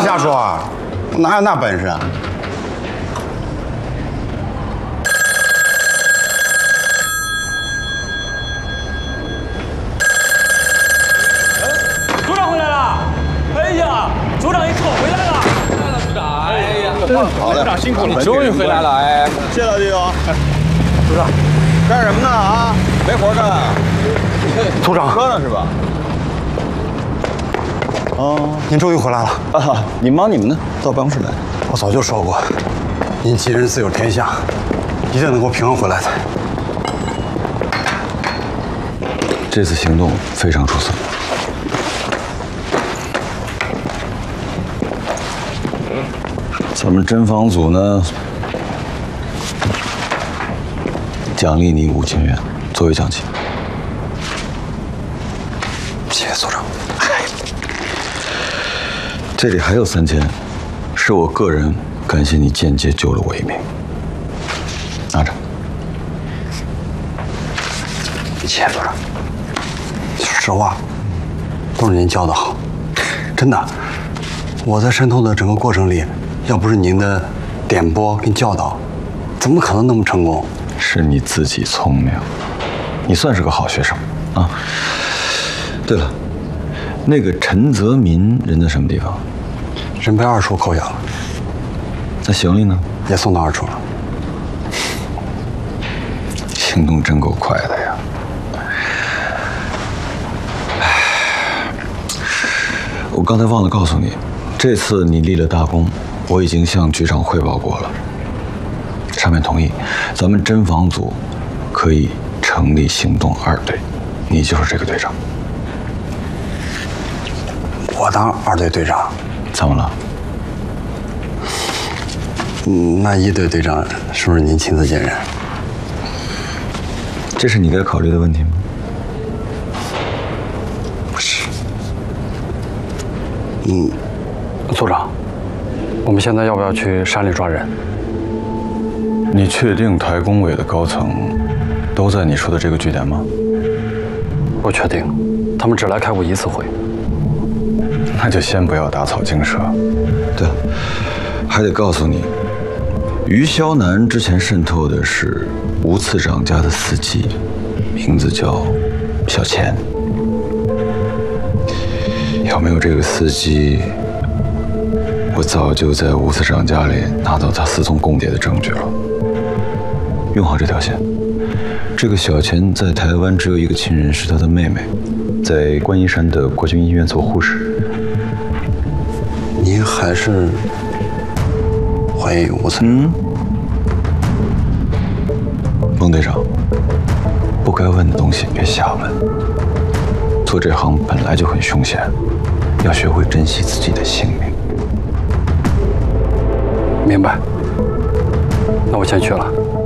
瞎说，哪有那本事啊？ 组长回来了！哎呀，组长一可回来了！来了，组长！哎呀， 好嘞， 组长辛苦了，终于回来了！哎， 谢老弟兄。 组长， 干什么呢啊？没活干啊？ 组长喝呢是吧？ 哦，您终于回来了啊！你忙你们的，到办公室来。 我早就说过，您吉人自有天相，一定能够平安回来的。 这次行动非常出色。咱们侦防组呢，奖励你5000元作为奖金。 谢谢组长。 这里还有3000，是我个人感谢你间接救了我一命。拿着。 谢谢组长。说实话，都是您教的好，真的。我在渗透的整个过程里，要不是您的点拨跟教导，怎么可能那么成功？ 是你自己聪明，你算是个好学生啊。对了，那个陈泽民人在什么地方？ 人被2处扣下了。 那行李呢？ 也送到2处了。 行动真够快的呀！我刚才忘了告诉你，这次你立了大功，我已经向局长汇报过了，上面同意，咱们侦防组可以成立行动2队，你就是这个队长。 我当2队队长？ 怎么了？ 那1队队长是不是您亲自兼任？ 这是你该考虑的问题吗？ 不是。组长，我们现在要不要去山里抓人？ 你确定台工委的高层都在你说的这个据点吗？ 不确定，他们只来开过1次会。 那就先不要打草惊蛇。对了，还得告诉你，于肖南之前渗透的是吴次长家的司机，名字叫小钱。要没有这个司机，我早就在吴次长家里拿到他私通共谍的证据了。用好这条线。这个小钱在台湾只有一个亲人，是他的妹妹，在观音山的国军医院做护士。 您还是怀疑吴次？ 孟队长，不该问的东西别瞎问。做这行本来就很凶险，要学会珍惜自己的性命。 明白。那我先去了。